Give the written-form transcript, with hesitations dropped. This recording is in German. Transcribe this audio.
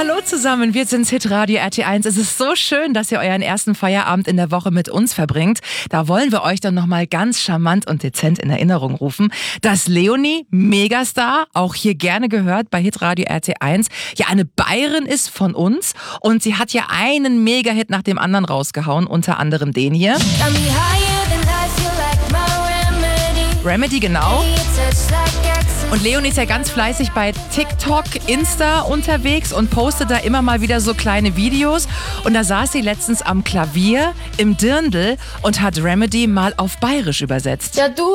Hallo zusammen, wir sind's Hitradio RT1. Es ist so schön, dass ihr euren ersten Feierabend in der Woche mit uns verbringt. Da wollen wir euch dann nochmal ganz charmant und dezent in Erinnerung rufen, dass Leonie, Megastar, auch hier gerne gehört bei Hitradio RT1, ja eine Bayerin ist von uns und sie hat ja einen Mega-Hit nach dem anderen rausgehauen, unter anderem den hier. Remedy, genau. Und Leonie ist ja ganz fleißig bei TikTok, Insta unterwegs und postet da immer mal wieder so kleine Videos. Und da saß sie letztens am Klavier im Dirndl und hat Remedy mal auf Bayerisch übersetzt. Ja, du